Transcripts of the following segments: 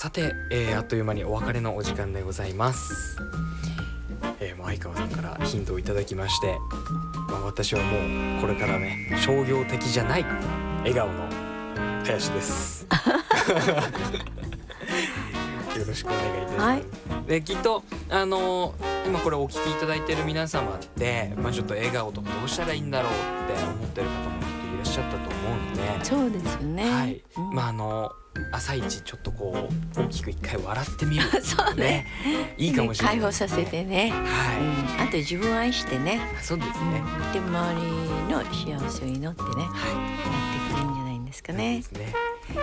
さて、あっという間にお別れのお時間でございます。もう相川さんからヒントをいただきまして、私はもうこれからね、商業的じゃない笑顔の林ですよろしくお願いいたします、はい、できっと今これお聞きいただいている皆様って、ちょっと笑顔とかどうしたらいいんだろうって思ってる方もきっといらっしゃったと思うので、 そうですよね、 はい、朝一ちょっとこう大きく一回笑ってみるそうね、 いいかもしれない、 解放させてね、 はい、 あと自分を愛してね、 そうですね、 で周りの幸せを祈ってね、やっていくといいんじゃないんですかね。 そうですね。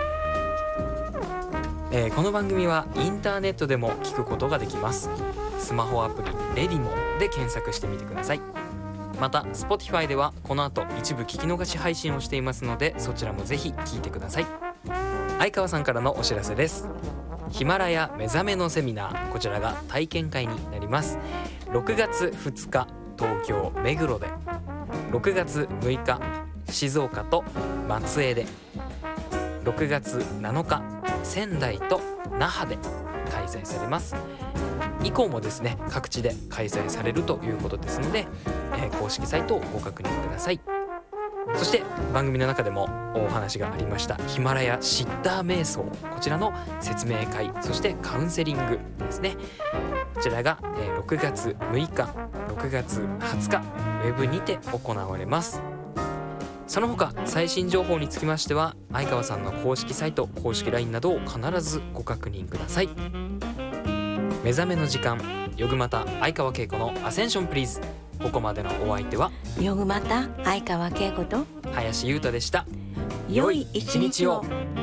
この番組はインターネットでも聞くことができます。スマホアプリレディモで検索してみてください。また Spotify ではこの後一部聞き逃し配信をしていますので、そちらもぜひ聞いてください。相川さんからのお知らせです。ヒマラヤ目覚めのセミナー、こちらが体験会になります。6月2日東京目黒で、6月6日静岡と松江で、6月7日仙台と那覇で開催されます。以降もですね、各地で開催されるということですので、公式サイトをご確認ください。そして番組の中でもお話がありましたヒマラヤシッター瞑想、こちらの説明会、そしてカウンセリングですね、こちらが6月6日6月20日ウェブにて行われます。その他最新情報につきましては相川さんの公式サイト、公式 LINE などを必ずご確認ください。目覚めの時間、よぐまた相川恵子のアセンションプリーズ。ここまでのお相手はよぐまた相川恵子と林優太でした。 良い一日を。